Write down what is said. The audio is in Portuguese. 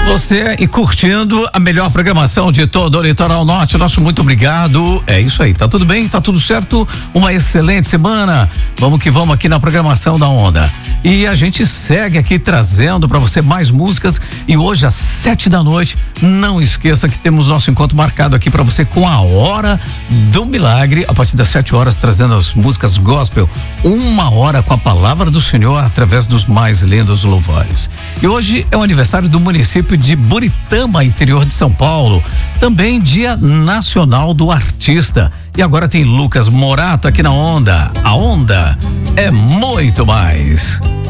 Você e curtindo a melhor programação de todo o Litoral Norte. Nosso muito obrigado. É isso aí, tá tudo bem? Tá tudo certo? Uma excelente semana. Vamos que vamos aqui na programação da Onda. E a gente segue aqui trazendo para você mais músicas. E hoje às 7 da noite, não esqueça que temos nosso encontro marcado aqui para você com a Hora do Milagre, a partir das 7 horas, trazendo as músicas gospel. 1 hora com a palavra do Senhor através dos mais lindos louvores. E hoje é o aniversário do município de Buritama, interior de São Paulo. Também Dia Nacional do Artista. E agora tem Lucas Morato aqui na Onda. A Onda é muito mais.